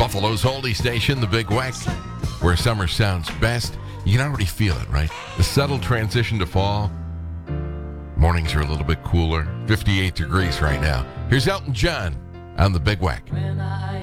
Buffalo's oldie station, the Big Weck, where summer sounds best. You can already feel it, right? The subtle transition to fall. Mornings are a little bit cooler. 58 degrees right now. Here's Elton John on the Big Weck.